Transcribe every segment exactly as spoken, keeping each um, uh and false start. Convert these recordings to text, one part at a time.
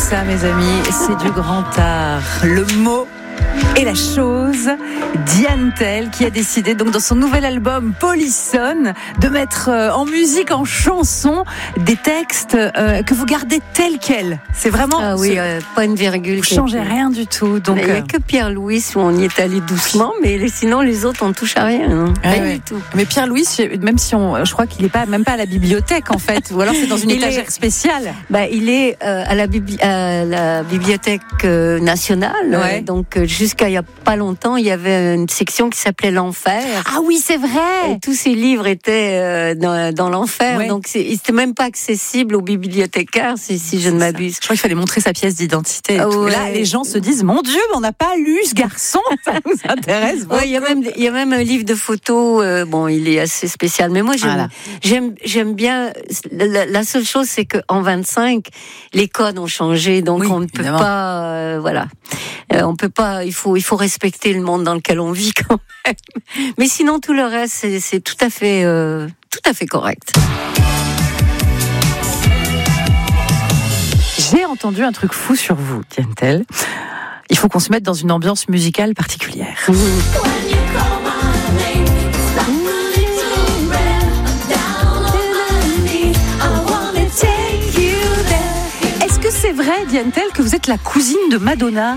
ça, mes amis, c'est du grand art. Le mot et la chose, Diane Tell qui a décidé donc dans son nouvel album Polisson de mettre euh, en musique, en chanson, des textes euh, que vous gardez tels quels. C'est vraiment. Ah oui, euh, pas une virgule. Vous changez rien du tout. Donc il n'y a que Pierre-Louis où on y est allé doucement, mais sinon les autres on touche à rien. Hein. Ouais, rien ouais. du tout. Mais Pierre-Louis, même si on, je crois qu'il n'est pas même pas à la bibliothèque en fait, ou alors c'est dans une il étagère est, spéciale. Bah, il est euh, à, la bibli- à la bibliothèque euh, nationale. Ouais. Euh, donc euh, jusqu'à il y a pas longtemps, il y avait une section qui s'appelait l'enfer. Ah oui, c'est vrai. Et tous ces livres étaient euh, dans, dans l'enfer, Ouais. donc c'est, c'était même pas accessible aux bibliothécaires, si, si je ne m'abuse. Je crois qu'il fallait montrer sa pièce d'identité. Et Ah tout. ouais. Là, les gens se disent, mon Dieu, mais on n'a pas lu ce garçon. Ça nous intéresse beaucoup. Ouais, il y a même, il y a même un livre de photos. Euh, bon, il est assez spécial, mais moi j'aime, Voilà. j'aime, j'aime bien. La, la seule chose, c'est que en vingt-cinq, les codes ont changé, donc Oui, on ne peut évidemment. pas, euh, voilà, euh, on peut pas. Il faut, il faut respecter le monde dans lequel on vit quand même. Mais sinon, tout le reste, c'est, c'est tout à fait, euh, tout à fait correct. J'ai entendu un truc fou sur vous, Diane Tell. Il faut qu'on se mette dans une ambiance musicale particulière. Mmh. Est-ce que c'est vrai, Diane Tell, que vous êtes la cousine de Madonna?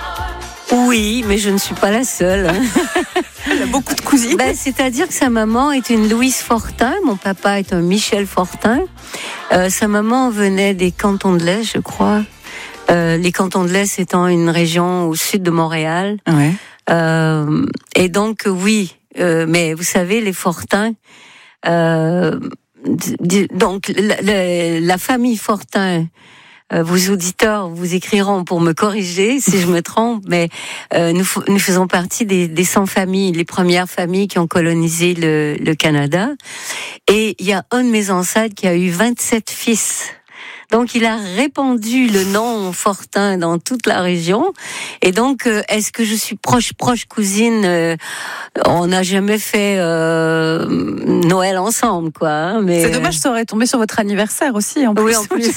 Oui, mais je ne suis pas la seule. Elle a beaucoup de cousines. Ben, c'est-à-dire que sa maman est une Louise Fortin, mon papa est un Michel Fortin. Euh, sa maman venait des Cantons de l'Est, je crois. Euh, les Cantons de l'Est étant une région au sud de Montréal. Ouais. Euh, et donc, oui, euh, mais vous savez, les Fortins... Euh, d- donc, la, la, la famille Fortin... Euh, vos auditeurs vous écriront pour me corriger si je me trompe, mais euh, nous, nous faisons partie des, des cent familles, les premières familles qui ont colonisé le, le Canada. Et il y a un de mes ancêtres qui a eu vingt-sept fils. Donc, il a répandu le nom Fortin dans toute la région. Et donc, euh, est-ce que je suis proche, proche cousine euh, On n'a jamais fait euh, Noël ensemble, quoi. Hein, mais C'est dommage, ça aurait tombé sur votre anniversaire aussi, en plus. oui, en plus.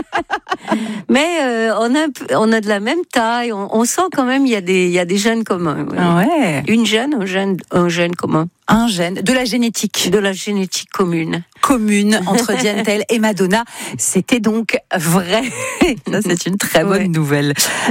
Mais euh, on a un peu- on a de la même taille. On, on sent quand même il y a des il y a des gènes communs. Ouais. Ah ouais. Une gène, un gène, un gène commun, Un gène, de la génétique de la génétique commune. commune entre Diane Tell et Madonna. C'était donc vrai. Ça, c'est une très bonne Ouais. nouvelle.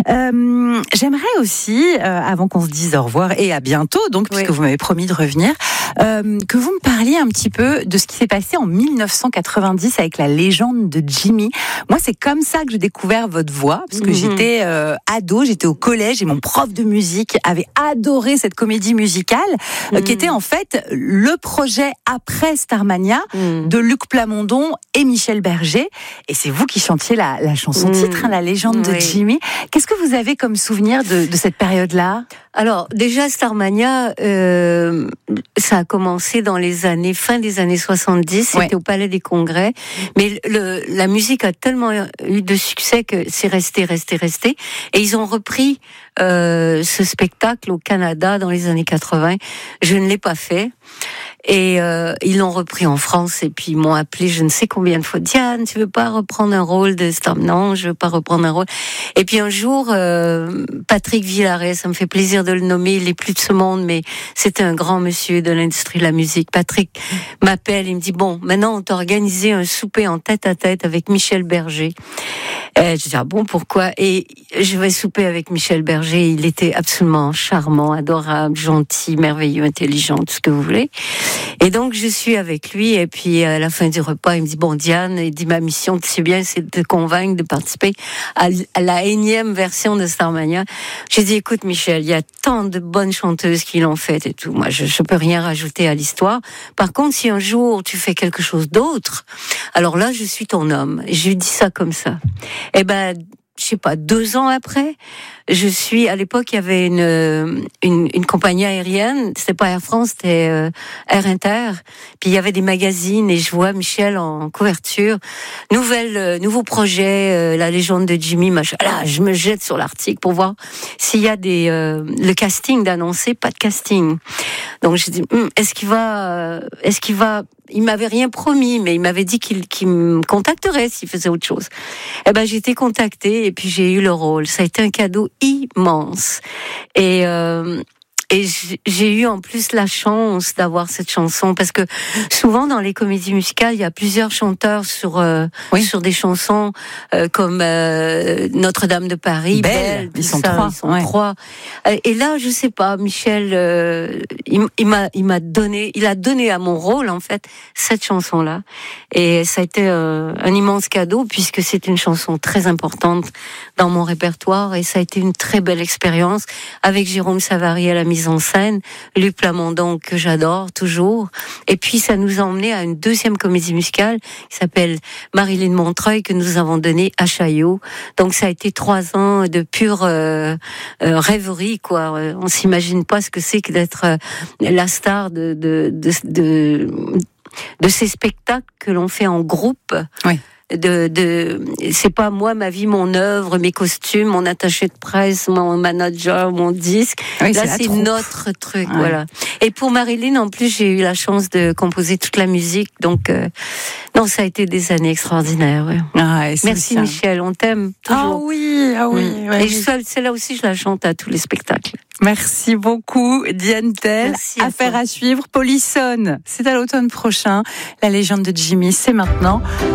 Euh, j'aimerais aussi, euh, avant qu'on se dise au revoir et à bientôt, donc, puisque Oui. vous m'avez promis de revenir, euh, que vous me parliez un petit peu de ce qui s'est passé en mille neuf cent quatre-vingt-dix avec la légende de Jimmy. Moi, c'est comme ça que j'ai découvert votre voix, parce que Mhm. j'étais euh, ado, j'étais au collège et mon prof de musique avait adoré cette comédie musicale, euh, qui Mhm. était en fait le projet après Starmania Mm. de Luc Plamondon et Michel Berger. Et c'est vous qui chantiez la, la chanson Mmh. titre, hein, la légende de Oui. Jimmy. Qu'est-ce que vous avez comme souvenir de, de cette période-là? Alors déjà Starmania, euh, ça a commencé dans les années fin des années soixante-dix. C'était Ouais. au Palais des Congrès, mais le, la musique a tellement eu de succès que c'est resté, resté, resté. Et ils ont repris euh, ce spectacle au Canada dans les années quatre-vingts. Je ne l'ai pas fait. Et euh, ils l'ont repris en France et puis ils m'ont appelé je ne sais combien de fois. Diane, tu veux pas reprendre un rôle de Star? Non, je veux pas reprendre un rôle. Et puis un jour, euh, Patrick Villaret, ça me fait plaisir de le nommer, il est plus de ce monde, mais c'était un grand monsieur de l'industrie de la musique. Patrick m'appelle, il me dit bon, maintenant on t'a organisé un souper en tête à tête avec Michel Berger. Et je dis ah bon, pourquoi? Et je vais souper avec Michel Berger. Il était absolument charmant, adorable, gentil, merveilleux, intelligent, tout ce que vous voulez. Et donc je suis avec lui et puis à la fin du repas il me dit bon Diane, il dit ma mission tu sais bien c'est de te convaincre de participer à, à la énième version de Starmania. J'ai dit écoute Michel, il y a tant de bonnes chanteuses qui l'ont fait et tout, moi je, je peux rien rajouter à l'histoire. Par contre si un jour tu fais quelque chose d'autre, alors là je suis ton homme. Et je lui dis ça comme ça. Et ben je sais pas, deux ans après, je suis, à l'époque, il y avait une, une, une compagnie aérienne, c'était pas Air France, c'était euh, Air Inter, puis il y avait des magazines, et je vois Michel en couverture, nouvelle, euh, nouveau projet, euh, la légende de Jimmy, machin. Là, je me jette sur l'article pour voir s'il y a des, euh, le casting d'annoncer, pas de casting. Donc, je dis, hm, est-ce qu'il va, euh, est-ce qu'il va il m'avait rien promis, mais il m'avait dit qu'il, qu'il me contacterait s'il faisait autre chose. Eh ben, j'ai été contactée et puis j'ai eu le rôle. Ça a été un cadeau immense. Et, euh, Et j'ai eu en plus la chance d'avoir cette chanson parce que souvent dans les comédies musicales, il y a plusieurs chanteurs sur euh, oui. sur des chansons euh, comme euh, Notre-Dame de Paris, Belle, Belle, ils sont ça, trois. Ils sont ouais. trois. Et là, je sais pas, Michel, euh, il, il m'a il m'a donné, il a donné à mon rôle en fait cette chanson-là. Et ça a été euh, un immense cadeau puisque c'est une chanson très importante dans mon répertoire et ça a été une très belle expérience avec Jérôme Savary à la mise en scène, Luc Plamondon que j'adore toujours, et puis ça nous a emmené à une deuxième comédie musicale qui s'appelle Marilyn Montreuil que nous avons donnée à Chaillot. Donc ça a été trois ans de pure euh, euh, rêverie quoi. On s'imagine pas ce que c'est que d'être euh, la star de de de, de de ces spectacles que l'on fait en groupe. Oui. De, de, c'est pas moi, ma vie, mon œuvre, mes costumes, mon attaché de presse, mon manager, mon disque. Oui, Là, c'est, c'est notre truc, ouais. voilà. Et pour Marilyn, en plus, j'ai eu la chance de composer toute la musique, donc euh, non, ça a été des années extraordinaires. Ouais. Ah, Merci ça. Michel, on t'aime toujours. Ah oui, ah oui. Mmh. Ouais, Et oui. je, celle-là aussi, je la chante à tous les spectacles. Merci beaucoup, Diane Tell. Merci à Affaire toi. à suivre. Polissonne, c'est à l'automne prochain. La légende de Jimmy, c'est maintenant.